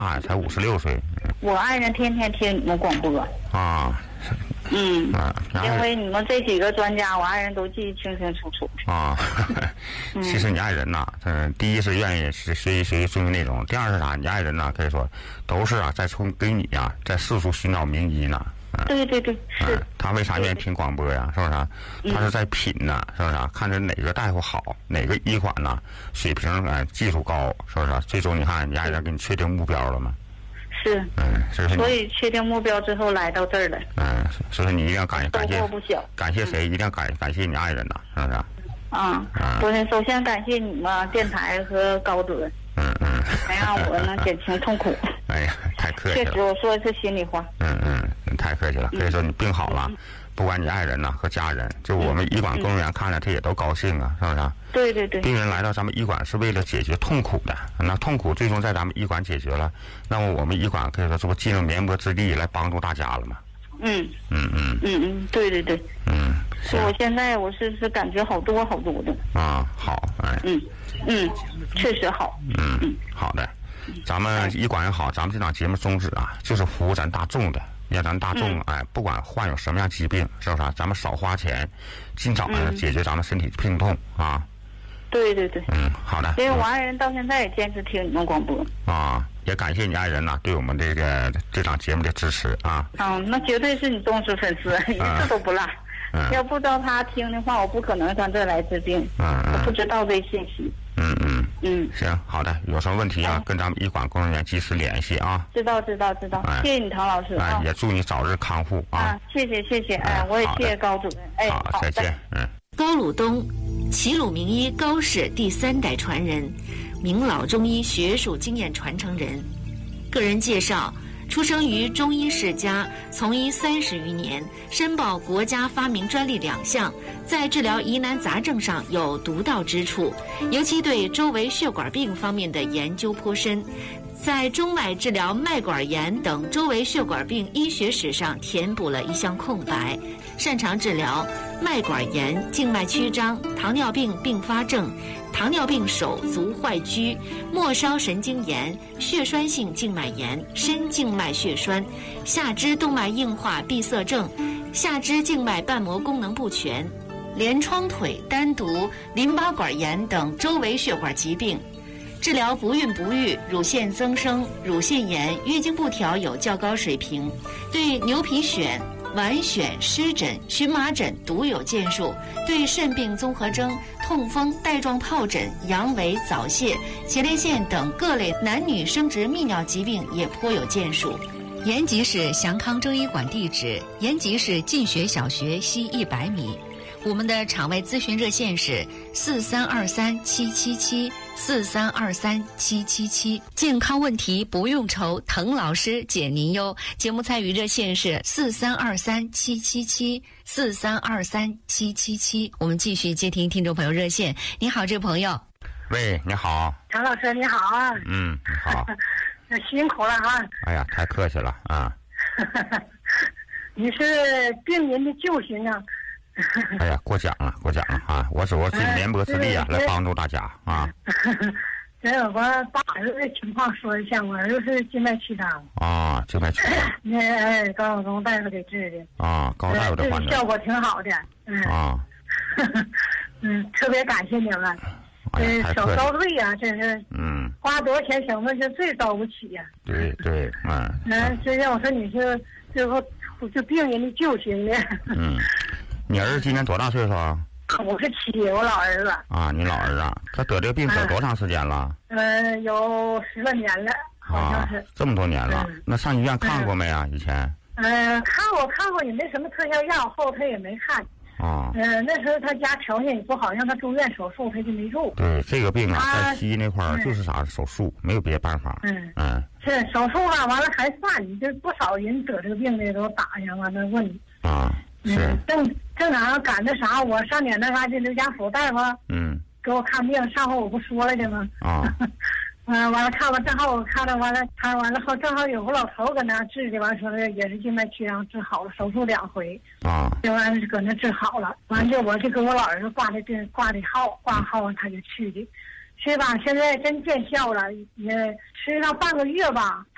啊，才56岁。 我爱人天天听你们广播。 啊。 因为你们这几个专家，我爱人都记得清清楚楚。 啊，其实你爱人呐，第一是愿意是学习中医内容，第二是啥？你爱人呐，可以说都是在给你呀，在四处寻找名医呢。 对，是。 他为啥愿意听广播呀？是不是？他是在品呢，是不是？看着哪个大夫好，哪个医馆呢水平技术高，是不是？最终你看你爱人给你确定目标了吗？ 是。所以确定目标之后来到这儿了。 所以你一定要感谢不小。 感谢谁？一定要感谢你爱人呐，是不是？ 我首先感谢你们电台和高准。才让我能减轻痛苦。 哎呀，太客气了。 确实，我说的是心里话。 太客气了。可以说你病好了，不管你爱人呐和家人，就我们医馆工作人员看了，他也都高兴啊，是不是？ 对。 病人来到咱们医馆是为了解决痛苦的，那痛苦最终在咱们医馆解决了，那么我们医馆可以说这不尽了绵薄之力来帮助大家了吗？ 对。我现在我是感觉好多的。 好， 确实好。 好的。咱们医馆也好，咱们这档节目宗旨啊，就是服务咱大众的，让咱大众不管患有什么样疾病，是不是？咱们少花钱，尽早解决咱们身体的病痛啊。 对。 好的。 因为我爱人到现在也坚持听你们广播。 也感谢你爱人呐对我们这档节目的支持啊。 那绝对是你忠实粉丝，一次都不落。要不知道他听的话，我不可能上这来治病。我不知道这信息。 行，好的，有什么问题啊，跟咱们医馆工作人员及时联系啊。 知道，谢谢你，唐老师啊。 也祝你早日康复啊。 谢谢，我也谢谢高主任。 好，再见。 高鲁东，齐鲁名医高氏第3代传人，名老中医学术经验传承人。个人介绍：出生于中医世家，从医30余年，申报国家发明专利2项，在治疗疑难杂症上有独到之处，尤其对周围血管病方面的研究颇深，在中脉治疗脉管炎等周围血管病医学史上填补了一项空白，擅长治疗脉管炎、静脉曲张、糖尿病并发症、糖尿病手足坏疽、末梢神经炎、血栓性静脉炎、深静脉血栓、下肢动脉硬化闭塞症、下肢静脉瓣膜功能不全、连窗腿、单独、淋巴管炎等周围血管疾病，治疗不孕不育、乳腺增生、乳腺炎、月经不调有较高水平，对牛皮癣、脘癣、湿疹、荨麻疹独有建树，对肾病综合征、痛风、带状疱疹、阳痿、早泄、前列腺等各类男女生殖泌尿疾病也颇有建树。 延吉市祥康中医馆地址：延吉市进学小学西100米。我们的场外咨询热线是4323777743237777，健康问题不用愁，滕老师解您忧。节目参与热线是4323777743237777。我们继续接听听众朋友热线。你好，这位朋友。 喂，你好。 唐老师你好啊。 你好。 辛苦了哈。 哎呀，太客气了啊。 你是病人的救星啊。 哎呀，过奖了啊！我尽绵薄之力啊，来帮助大家啊。 我把儿子的情况说一下，我儿子是静脉曲张啊，静脉曲张。 高晓松大夫给治的啊，高大夫的患者效果挺好的。特别感谢你们。手遭罪呀，真是。花多少钱省的是最遭不起呀。 对。 就像我说你是最后就病人的救星的。 你儿子今年多大岁数啊 ？57，我老儿子。 啊，你老儿子，他得这个病得多长时间了？ 有10多年了，好像是。 这么多年了，那上医院看过没啊？以前？ 看过，也没什么特效药，后他也没看。那时候他家条件也不好，让他住院手术，他就没住。 对，这个病啊，在西医那块儿就是手术，没有别的办法。 是手术了，完了还算，你这不少人得这个病的都打上，完了问你。 是。 正常赶着啥？我上点那嘎就刘家福大夫，给我看病。上回我不说了的吗？完了看完，正好我看了，完了后正好有个老头搁那治的，完说的也是静脉曲张治好了，手术2回。就完了搁那治好了，完了我就给我老儿子挂的号，他就去的，去吧，现在真见效了，也吃上半个月吧。